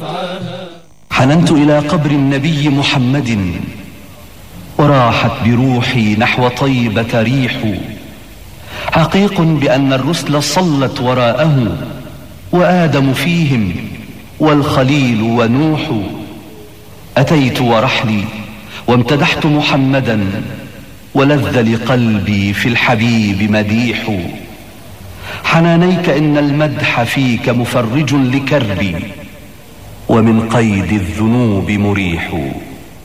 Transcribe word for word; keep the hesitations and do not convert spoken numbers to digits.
حننت إلى قبر النبي محمد وراحت بروحي نحو طيبة ريح. حقيق بأن الرسل صلت وراءه وآدم فيهم والخليل ونوح. أتيت ورحلي وامتدحت محمدا ولذ لقلبي في الحبيب مديح. حنانيك إن المدح فيك مفرج لكربي ومن قيد الذنوب مريح.